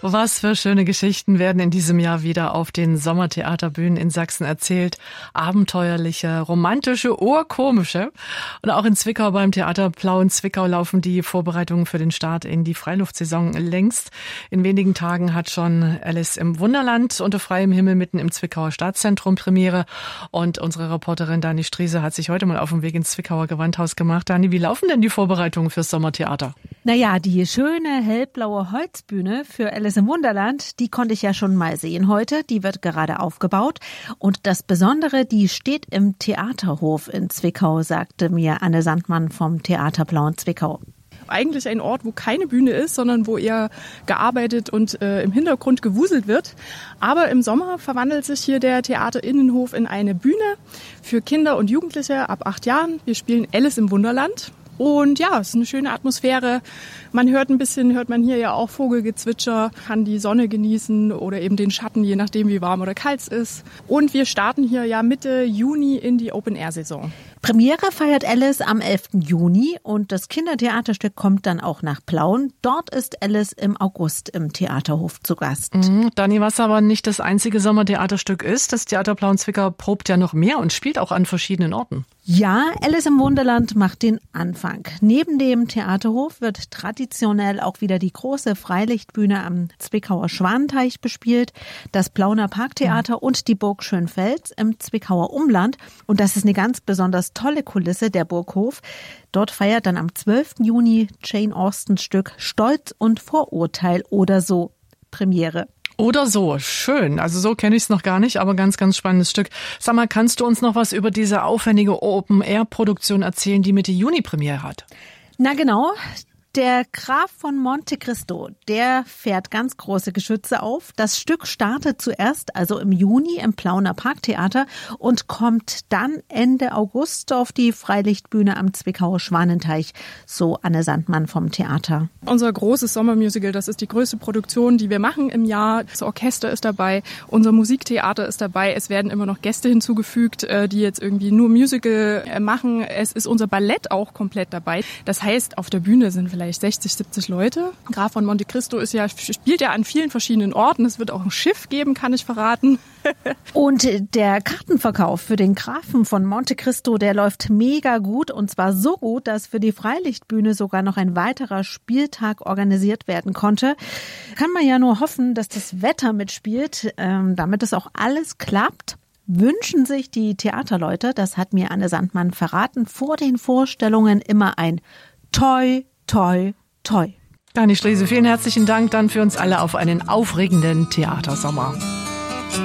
Was für schöne Geschichten werden in diesem Jahr wieder auf den Sommertheaterbühnen in Sachsen erzählt. Abenteuerliche, romantische, urkomische. Und auch in Zwickau beim Theater Plauen Zwickau laufen die Vorbereitungen für den Start in die Freiluftsaison längst. In wenigen Tagen hat schon Alice im Wunderland unter freiem Himmel mitten im Zwickauer Staatszentrum Premiere. Und unsere Reporterin Dani Striese hat sich heute mal auf den Weg ins Zwickauer Gewandhaus gemacht. Dani, wie laufen denn die Vorbereitungen fürs Sommertheater? Naja, die schöne hellblaue Holzbühne für Alice im Wunderland, die konnte ich ja schon mal sehen heute. Die wird gerade aufgebaut. Und das Besondere, die steht im Theaterhof in Zwickau, sagte mir Anne Sandmann vom Theater Plauen Zwickau. Eigentlich ein Ort, wo keine Bühne ist, sondern wo eher gearbeitet und im Hintergrund gewuselt wird. Aber im Sommer verwandelt sich hier der Theaterinnenhof in eine Bühne für Kinder und Jugendliche ab 8 Jahren. Wir spielen Alice im Wunderland. Und ja, es ist eine schöne Atmosphäre. Man hört man hier ja auch Vogelgezwitscher, kann die Sonne genießen oder eben den Schatten, je nachdem wie warm oder kalt es ist. Und wir starten hier ja Mitte Juni in die Open-Air-Saison. Premiere feiert Alice am 11. Juni und das Kindertheaterstück kommt dann auch nach Plauen. Dort ist Alice im August im Theaterhof zu Gast. Dani, was aber nicht das einzige Sommertheaterstück ist, das Theater Plauen Zwickau probt ja noch mehr und spielt auch an verschiedenen Orten. Ja, Alice im Wunderland macht den Anfang. Neben dem Theaterhof wird traditionell auch wieder die große Freilichtbühne am Zwickauer Schwanenteich bespielt, das Plauener Parktheater und die Burg Schönfels im Zwickauer Umland. Und das ist eine ganz besonders tolle Kulisse, der Burghof. Dort feiert dann am 12. Juni Jane Austens Stück Stolz und Vorurteil oder so Premiere. Oder so, schön. Also so kenne ich es noch gar nicht, aber ganz, ganz spannendes Stück. Sag mal, kannst du uns noch was über diese aufwendige Open-Air-Produktion erzählen, die Mitte Juni Premiere hat? Na genau. Der Graf von Monte Cristo, der fährt ganz große Geschütze auf. Das Stück startet zuerst, also im Juni, im Plauener Parktheater und kommt dann Ende August auf die Freilichtbühne am Zwickauer Schwanenteich, so Anne Sandmann vom Theater. Unser großes Sommermusical, das ist die größte Produktion, die wir machen im Jahr. Das Orchester ist dabei, unser Musiktheater ist dabei. Es werden immer noch Gäste hinzugefügt, die jetzt irgendwie nur Musical machen. Es ist unser Ballett auch komplett dabei. Das heißt, auf der Bühne sind vielleicht 60, 70 Leute. Graf von Monte Cristo spielt ja an vielen verschiedenen Orten. Es wird auch ein Schiff geben, kann ich verraten. Und der Kartenverkauf für den Grafen von Monte Cristo, der läuft mega gut. Und zwar so gut, dass für die Freilichtbühne sogar noch ein weiterer Spieltag organisiert werden konnte. Kann man ja nur hoffen, dass das Wetter mitspielt, damit es auch alles klappt. Wünschen sich die Theaterleute, das hat mir Anne Sandmann verraten, vor den Vorstellungen immer ein Toi, toi, toi. Dani Striese, vielen herzlichen Dank dann für uns alle auf einen aufregenden Theatersommer.